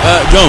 John.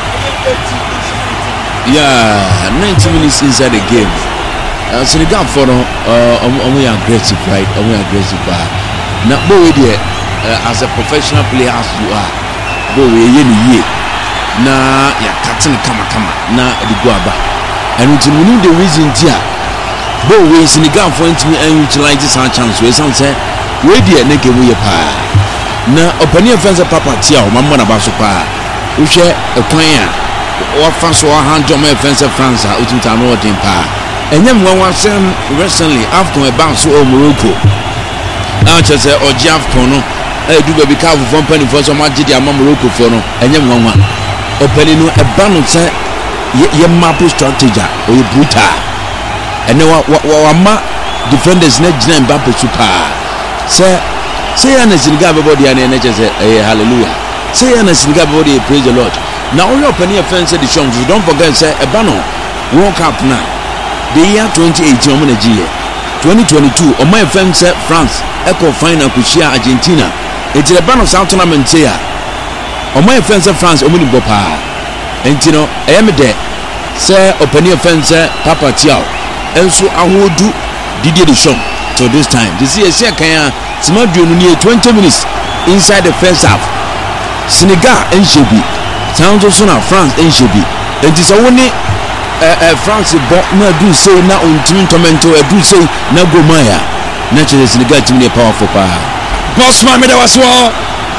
Yeah, 90 minutes inside the game. Senegal for we are aggressive, right? We are aggressive. Now, boy, as a professional player as you are, boy, ye na ya cutting kama na the guaba. And we know the reason here. Boy, we Senegal for me and utilize this chance. We say we dey na game we pa. Na opinion fans papa tia o mamma na ba so pa. We share a plan. What fans were hand on my fans France are out in no team pa. And then one was recently after a bounce over Morocco. Now just say or Giafcono. I do be careful from penny for some magic Morocco for no. And then one. Opening a banner say ye mapu strategy or you brutal. And then what defenders net name Mbappe super. Say an Senegal body and just say hallelujah. Say an Senegal body praise the Lord. Now all your penny offense the songs. Don't forget say a banner World Cup now. The year 2018 on the year 2022 on my offense France echo final kushia Argentina. It's a banner South tournament here. On my offense France omuni bopa. And you know I am there. Say open your fence Papa Tiao. And so I will do Didier Deschamps to this time. This is a kaya small near 20 minutes inside the first half. Senegal and Shebi. Sounds also now France and Shebi. And this only France but na do say na untim tomato do say na go maya. Naturally Senegal team dey powerful pa. Bossman me da was war.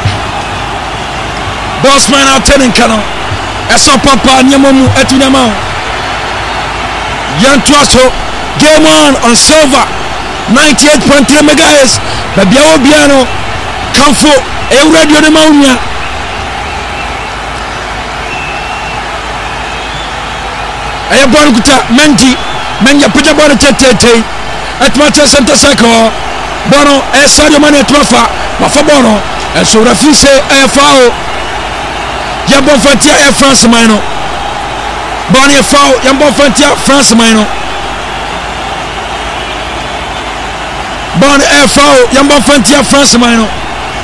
Bossman out turning canon. Eso papa nyamomu etunyama. Yantuaso game on Silver 98.3 MHz. Babiawo biano Kamfo e radio de maunya. Aya bɔɔl kuta Mendy pɛgya bɔɔl tɛtɛtɛ ɛtuma kyɛ center circle bɔɔl ɛyɛ Sadio Mane ɛtuma fa wafa bɔɔl ɛso referee sɛ ɛyɛ foul yɛbɔ mfantia ɛyɛ France man no bɔɔl yɛ foul yɛbɔ mfantia France man no bɔɔl ɛyɛ foul yɛbɔ mfantia France man no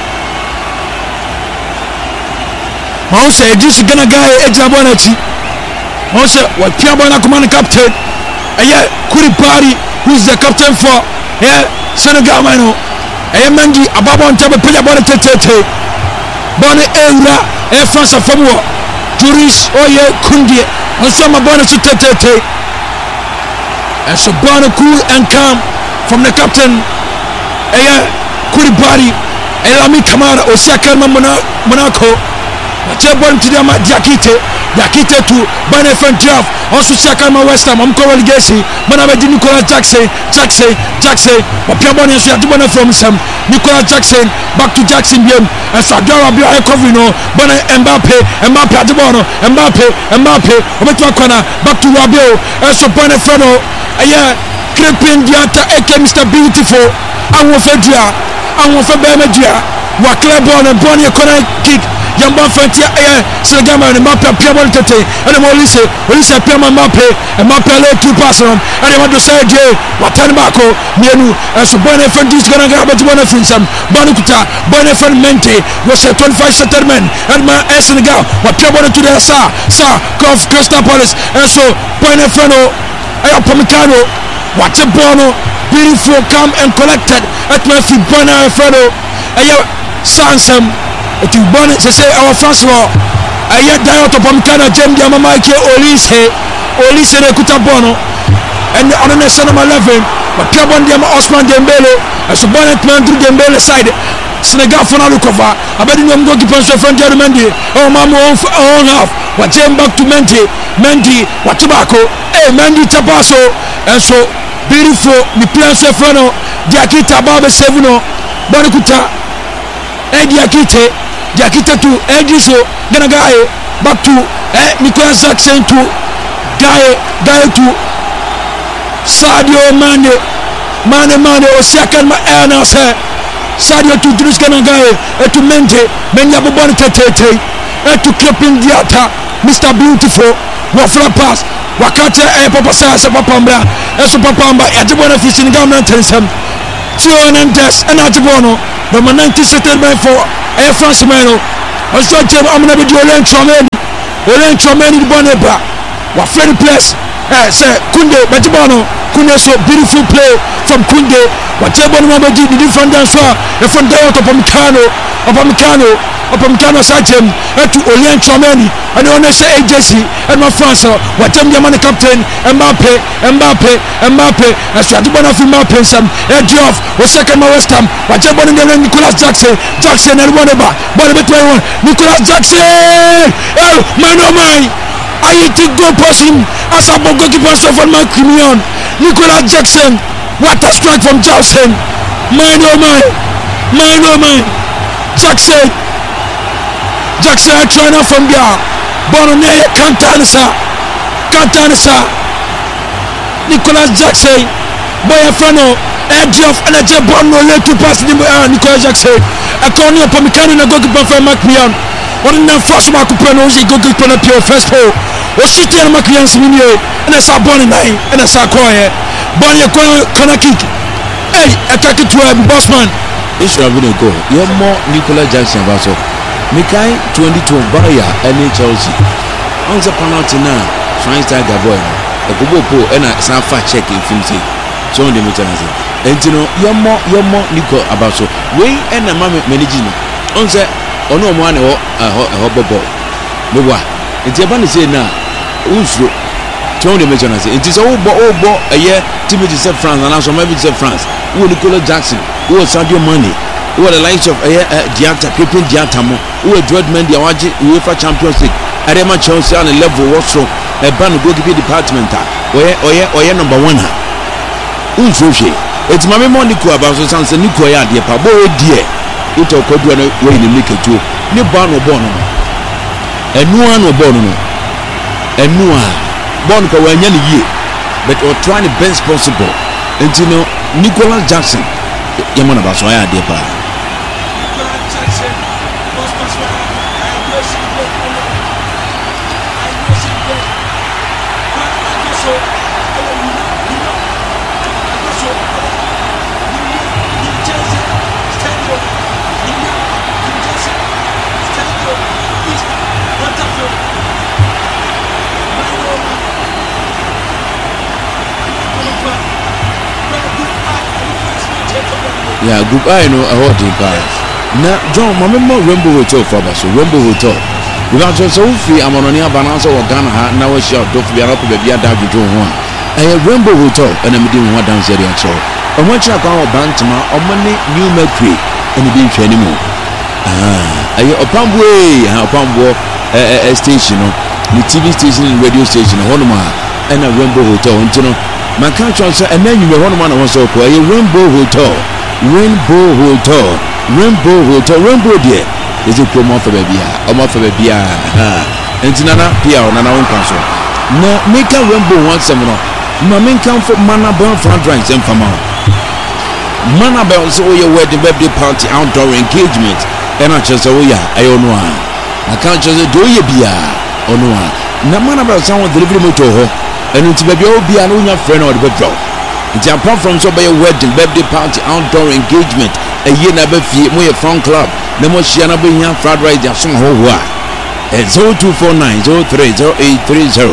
maa wo sɛ Idris Gana Gueye ɛgyina bɔɔl n'akyi. Also, what Piabana command captain, Koulibaly, who is the captain for Senegal. Mendy, Ababa on top of Piabana Tete, Bonne Eura, France of Famua, Juris, Oye, Kundi, and some Abana Tete. And so Bonne cool and calm from the captain, Koulibaly, and Lami Kamara, Osaka Monaco. Bon to them Diakite to Banefan 12 also Sakama West Ham Legacy Manabe Nicolas Jackson Piabon is from some Nicolas Jackson back to Jackson game and Sadara Bio Ecovino Bana Mbappe at the bottom Mbappe Obetuakana back to Rabio and so Banefano Crippin Diata Eke Mr. Beautiful Anwofedria Anwofebemedia Waklebon and Bonnie Connect kick Yamba Fantia Senegal and Mbappe Piabon Tete and the Molise Piama Mbappe and Mbappe let two pass on and they want to say Watan Bako Mienu and so Bonefan is gonna get about Bonefan some Bonukuta Bonefan Mente was a 25 settlement and my Senegal what Piabon to the Sa Crystal Palace and so Bonefano Pomicano what a bono beautiful calm and collected at my feet Bonefano Sansam it is born to say our first law. I yet die out of Pomcana, Jem Yamamaki, Olise Kutabono, and the other number 11, but Piabon Diama Osman Dembele, as a bonnet man to Dembele side, Senegal for Nalukova, I bet him go to Ponce from Germany, oh, Mamma own half, what Jem back to Mendy, what tobacco, Mendy Tabaso, and so beautiful, the plan Sefrano, Diakita Baba Sevuno, Bonakuta, Diakite to Edriso Gana Gueye back to Nicolas Jackson to Gueye to Sadio Mane Osiakan Maana Sadio to Idris Gana Gueye to Mente Menyabon Tete to Crippin Diata Mr. Beautiful Wafla pass Wakate Papa Sasa Papamba Papamba Yatibona Fishing Government Tensam Tion and Des and Atibono the 90 settlement for France Mano. I saw I'm going to be doing Olen Chouameni Boneba wa friend place say Kunde Betibono Kunde so beautiful play from Kunde wa Chebon Mabeji the defender so e from there to Upamecano Sachem to Olen Chouameni and on say agency and my France wa Chemdiamani captain Mbappe and Stratibona fi Mbappe some Diouf wa second West Ham wa Chebon Nicolas Jackson and Boneba Boneba Nicolas Jackson man oh my I think go past him as a goalkeeper from my Crimion. Nicolas Jackson, what a strike from Jackson. Man oh my. Jackson trying from there. Bonone Cantanisa. Nicolas Jackson, Boyafano, Diouf and a Jabon no let to pass Nicolas Jackson. A corner from Mecano goalkeeper from Macmion. What in the first Macupano is goalkeeper on the first hole. O shooting on Macmian's minion and a Sabon and a Sakoye. Bonnie corner kick. Hey, attack it to a bossman. It should have been a goal. You have more Nicolas Jackson about so. Mikai 22 Barrier and Chelsea. On the penalty now, Schweinsteiger Gaboy. A Gobo and a Sanfa check in Finty. So on the mechanism. And you know, you're more Nico about so. We and a mammy managing. On the no one or a hobble ball. No what? It's a bunny say now. Who's Tony mechanism. It is all bo a year. Timothy said France and also maybe said France. Who Nicolas Jackson? Who was Sadio Mane? Who are the likes of Dianta, Crippin Diantamo, who are Dreadman, the UEFA Champions League, Arema Chelsea on a level also a band of goalkeeping department, or number one. Who's Roshi? It's my Monico about the Sansa Nicoya, dear Pabo, dear. It all could run away in the liquor too. No barn or bono. And no one or bono. And no one. Bonco when year, but we're trying the best possible. And you know, Nicolas Jackson, Yamana Baswaya, dear Pa. Yeah, group I know a hot in Paris. Now, John, my member Rainbow Hotel for us, Rainbow Hotel. Without your Sophie, I'm on a banana or Ghana, now a shot, don't be up with the Biada John one. I have Rainbow Hotel and I'm doing one down there. So, I want you to call Bantama or money new Mercury and the beach anymore. I have a pump way, a pump walk a station, the TV station, radio station, Honoma, and a Rainbow Hotel. And you know, my country, and then you were one man was so a Rainbow Hotel. Rainbow dear. Is it promo for baby? And Nana Pia or Nana Wincasso. Now make a Rainbow once a month. Mamma come for Manabel front ranks and Fama. Manabel so your wedding birthday party outdoor engagement. And I just oh yeah, I own one. I can't just do you be on one. Now Manabel someone delivery motor. And it's baby oh be an own friend or the webdrop. It's apart from so by a wedding, birthday party, outdoor engagement, a year never fee, more fun club, the most Shiana being fried rice, and some whole war. At 0249030830,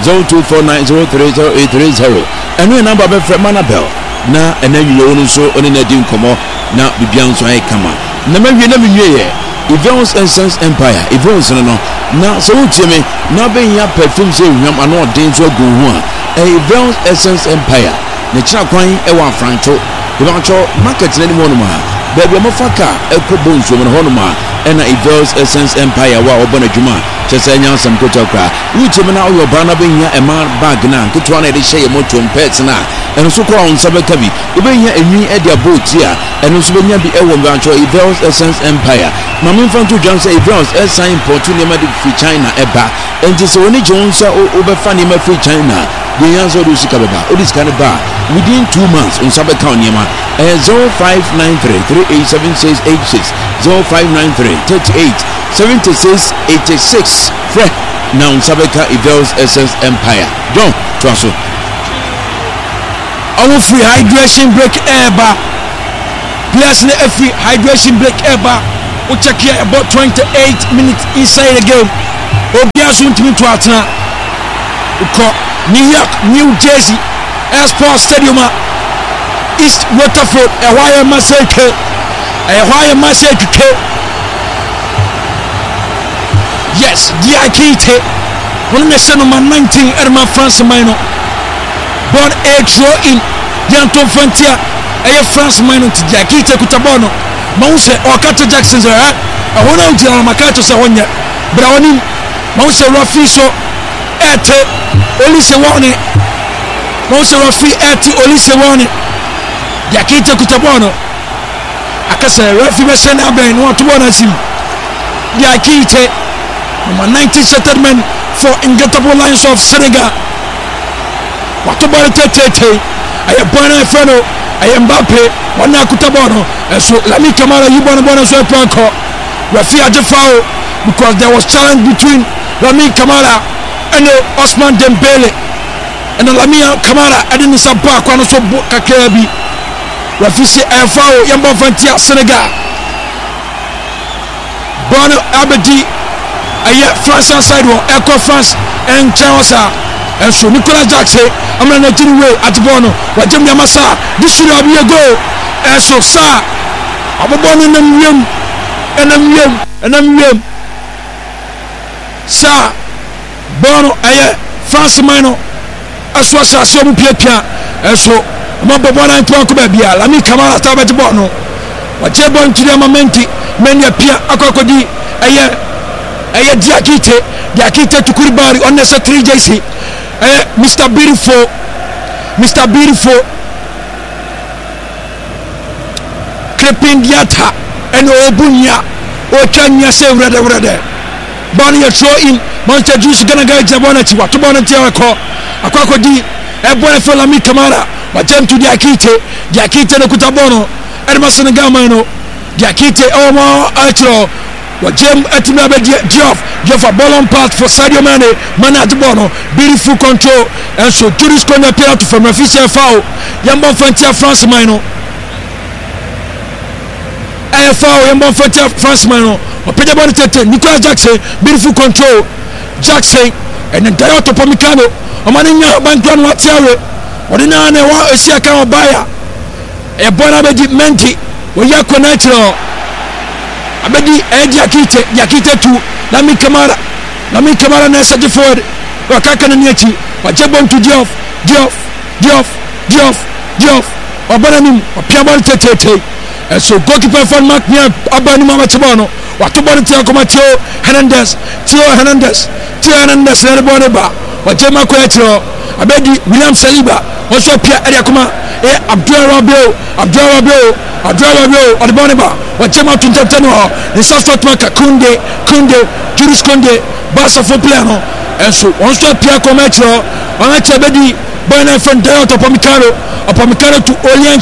0249030830, and we number of Manabel. Now, and then you know, so only a dim come now be beyond so I come on. Never year. Events Essence Empire, Events no. Now, so to me, now being your perfume, say, I'm not danger go one. Events Essence Empire. The China coin, Ewan Franco, the Rancho markets any monoma, baby Mofaka, Echo Bones woman Honoma, and a Evels Essence Empire, while Bonajuma, Chesanya, some Kotokra, which even now your banner being here a man bag now, get one at the share motor and pets now, and so called on Sabakabi, even here a new Edia boat here, and also when you be Ewan Rancho, Evels Essence Empire. Mamma Franco Johnson, Evels, a sign for free China, Eba, and just only Jones over Fanny free China. The answer to Sikababa, or this kind of bar within 2 months on Sabakau Yama 0593-387686 0593-387686 Fred now Sabeka Evels Essence Empire. Don't trust you. Our free hydration break ever. Plus the free hydration break ever. We check here about 28 minutes inside the game. Obia so ntimi to atena ko New York New Jersey Sports Stadium East Waterford Hawaii Maseke yes Diakite when me say number 19 Edmond France Mino born a throw in Yanton Frontier France Mino to Diakite Kutabono Mause or Kato Jackson I wanna tell Makato Sawonya Brownie Mause Rafiso Ete Olise Wani Mause Rafi Ete Olise Wani Diakite Kutabono Akasa Rafi Besena Aben want to wanna see Diakite number 19 settlement for Ingettable Lions of Senegal. What about Tete? I am Bona Feno, I am Mbappe, Wana Kutabono, and so Lami Kamara, you want to say Planko, Rafia Jafao, because there was challenge between Lami Kamara and Osman Dembele, and Lamia Kamara, and then Sapa, Kwanoso Kakebi, Rafisi Afao, Yamba Fantia, Senegal, Bono Abedi. France side one Echo France and Chausa and so Nicolas Jackson I'm not letting way at Bono what Jim Yamasa this should be a goal and so sir I'm born in them sir Bono France Mino as was a so Pia and so Mabona and Twanko Babia Lami Kamara Tabet Bono what you're born to the momenti many appear Akokodi Diakite to Kuribari unnecessary JC Mr. Beautiful Krepin Diata and Obunya Okanya say rather Bonnie throw in Monster Juice gonna go Jabonati what to Bonatiako Akokodi Ebona Lami Kamara but then to Diakite no Kutabono Edmason Gamano Diakite Omo Archero what Jim Etimabe Geoff a ball on part for Sadio Mane at Bono beautiful control and so tourist corner penalty from official foul Yamba Fantia France Mino foul Yamba Fantia France Mino or Pedabon Tete Nicolas Jackson beautiful control Jackson and then Toyota Pomicano or Manina Bankran Watiare or the Nana Siaka Baya a Bonabeji Menti or Yako Natural Abedi Diakite to Lami Kamara Nessa Ford Wakaka Neti Wajabon to Geoff or Bananim or Piabal Tete and so goalkeeper for Mark Mia Abani Mama Chabano what to Bonita Comatio Hernandez Neraboneba or Jema Coetro Abedi William Saliba also Pia Ariakuma Abdul Rabio or the Boneba or Jema Tuntano the Sastot Maka Kunde Juris Kunde Basa for Plano and so once Pia Cometro on a Chabedi Bana from Delta Pomicano to Orient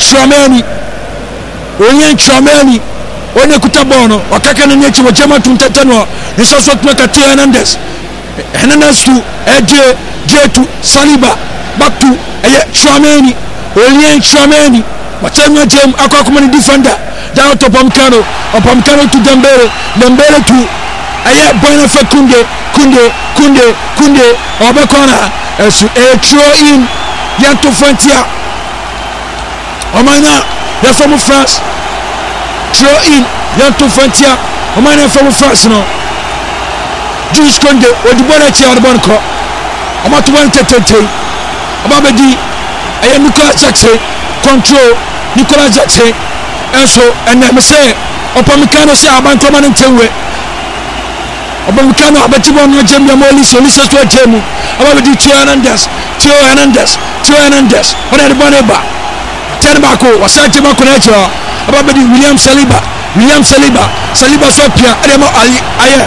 Chramani One Kutabono or Kakana Nature or Jema Tuntano the Sastot Maka Hernandez to J to Saliba back to Chramani Orient Chramani but Chama Jem Aquaman defender down to Pomcano or Pomcano to Dembele to Bonafe Kunde or Bakona as a throw in Yanto Frontier Omana the from France throw in Yanto Frontier Omana from France no Jules Kunde or the Bonachi or the Bonco Omatuan Tete Ababedi Nicolas Jackson control Nicolas Jackson and so and I say Opamecano say Abankoman and Tenwe Opamecano Abatibon no Jemia Moli so listen to a Jemu about the Tio Hernandez what are the Boneba Tenbako was Santima Connection about the William Saliba Sopia Ademo Ali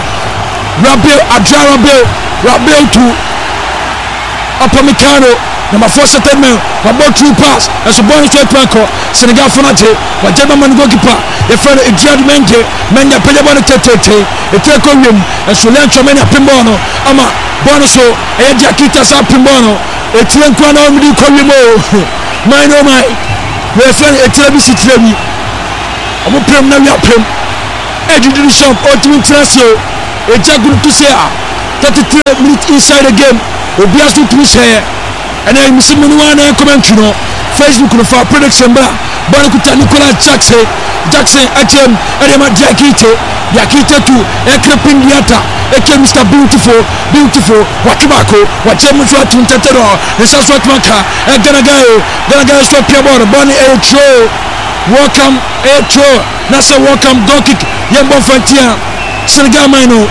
Rabel to Opamecano number 4 settlement about 2 pass as a bonus to Planko Senegal Fonate what German goalkeeper the friend Ejad Menge Menya Pelebon Tete a Teko Rim and Sulan Chomena Pimbono Ama Bonuso a Diakite Sa Pimbono a Tienquano Midi Komimo my we friend a Telebisi Trebi Omo Prem na we are Prem Edu Shop Ultimate Transfer a Jagun to say 33 minutes inside the game. Obias to me share. And then Mr. Manuana comment you know. Facebook no for prediction ba. Banakuta Nicolas Jackson HM Edema Diakite to Ekrepin Diata Mr. Beautiful Wakibako Wachemutu Tuntatero Nesaswat Maka Ganagayo stop your ball Bonnie Echo welcome Echo Nasa welcome goal kick Yambo Fantia Senegal Maino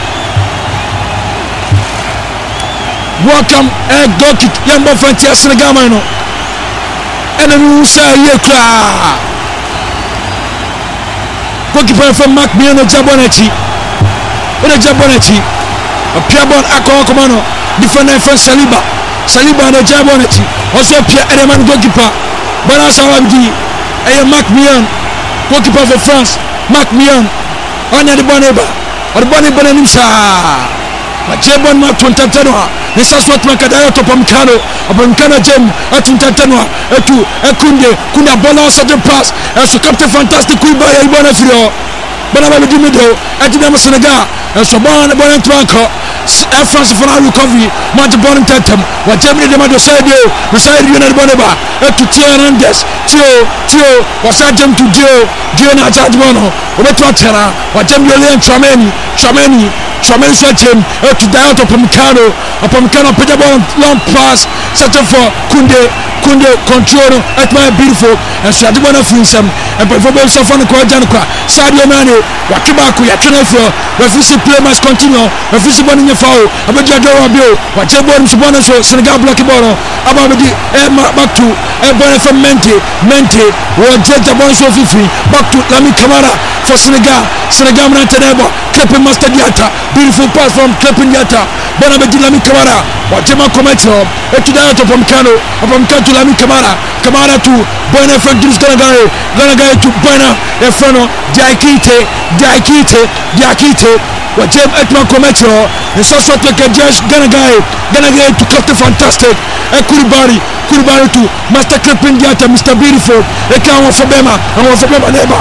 welcome goal kick Yambo Fantia Senegal Maino and then we say Yekra goalkeeper from Mark Miano Jabonetti a Piabon Akon Komano defender from Saliba and Jabonetti also Pierre Edeman goalkeeper Balance Awabdi and Mark Mian goalkeeper for France Mark Mian on the Boneba or the Bonnie Bonanimsa Jabon Mark Tuntatanoa Nesaswat Makadayo to Pamkano Abonkana Jem Atuntatanoa Ekunde Kuna Bola Sergeant Pass as a captain fantastic Kuba Ibona Frio Banaba Dimido Atinama Senegal as a born Bonantuanco Air France for our recovery Monte Bonantatum what Germany Demado Sadio United Boneba to Tio Hernandez Tio was sent him to Dio Najadmono Obetwatera what Germany Chameni switch him to die out of Pamukano put the ball long pass settle for Kunde control at my beautiful and so I didn't want to feel some and before so far the Kwajanka Sadio Mane Wakibaku Yatunefo refusing play must continue refusing one in your foul about your door bill what your bottom bonus so Senegal block ball about the back to a from Mente or Jetta bonus of Fifi back to Lami Kamara for Senegal Mantanebo Clipping Master Diata beautiful pass from Clipping Diata Bonabedi Lami Kamara Wajema Kometro to the out of Pamkano to Lami Kamara to Bona from Dris Ganagaye to Bona Efrano Diakite Wajem Etman Kometro and so sort of Jash Ganagaye to Captain Fantastic Kuribari to Master Clipping Diata Mr. Beautiful Ekawa Fabema and Fabema Neba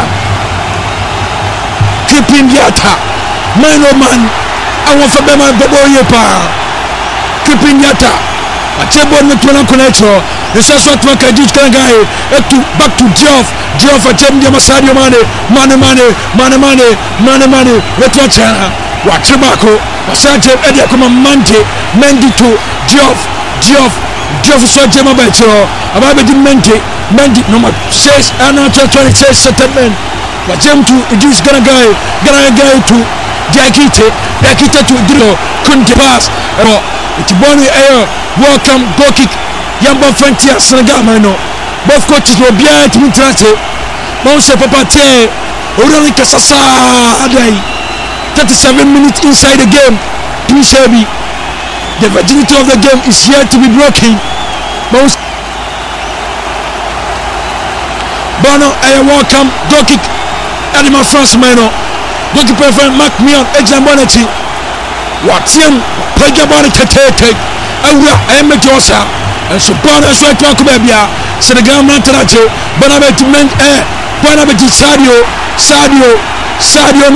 Clipping Diata man oh man I want Fabema Boboyepa Clipping Diata Achebon Metona Connection the Saswat Maka Dich Ganagaye back to Geoff Achem Diamasadio Mane Retwachana Wachibako Wasante Edia Kuma Mendy to Geoff Swajema Becho Ababedi Mendy number 6 and 26 settlement Wajem to Idris Ganagaye to Diakite to Dilo couldn't pass Itiboni Ayo welcome goal kick Yamba Frontier Senegal Mano both coaches will be at Mintrate Monse Papate Orani Kasasa Adai 37 minutes inside the game Pinshabi the virginity of the game is here to be broken Bono Ayo welcome goal kick Adima France Mano goalkeeper friend Mark Mion Ejambonetti Watiem Pagabani Tete Aura Emejosa and so Bono is right to Akubabia Senegal Mantanate Bonabet Sadio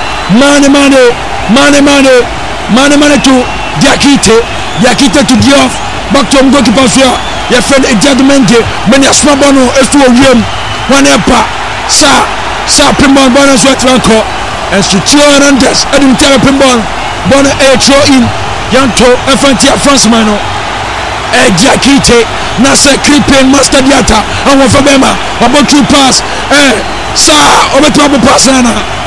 Mane to Diakite to Diouf back to goalkeeper your friend Ejadamente many a small bono Estu Wiem one epa Sa Pimbon Bono is right to Anko and so Tio Hernandez Edim Terra Pimbon Bono throw in Yanto Fantia France Mano Diakite Nasa Clipping Master Diata and Wafabema about 2 pass Sa Obetuabu Passana